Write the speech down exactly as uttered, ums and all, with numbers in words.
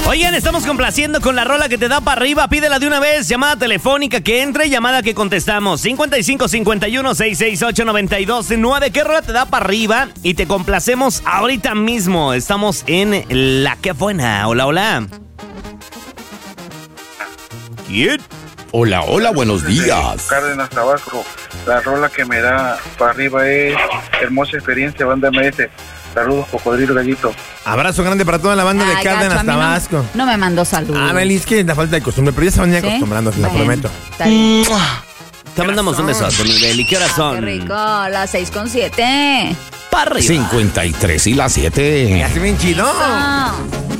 Oigan, estamos complaciendo con la rola que te da para arriba. Pídela de una vez. Llamada telefónica que entre, llamada que contestamos. cincuenta y cinco cincuenta y uno sesenta y seis ocho noventa y dos nueve. ¿Qué rola te da para arriba? Y te complacemos ahorita mismo. Estamos en La Que Buena. Hola, hola. ¿Quién? Hola, hola, buenos días. Cárdenas, Tabasco. La rola que me da para arriba es Hermosa Experiencia, Banda M S. Saludos, Cocodrilo Gallito. Abrazo grande para toda la banda Ay, de Cárdenas, gacho, a mí Tabasco. No, no me mandó saludos. Ah, Meli, es que la falta de costumbre, pero ya se van a ir ¿Sí? acostumbrando, se lo Bueno, prometo. está bien. Te mandamos un beso, Miguel. ¿Y qué horas Ah, son? qué rico, las seis con siete. Para arriba. cincuenta y tres y las siete. ¿Me hace bien chido? Ah.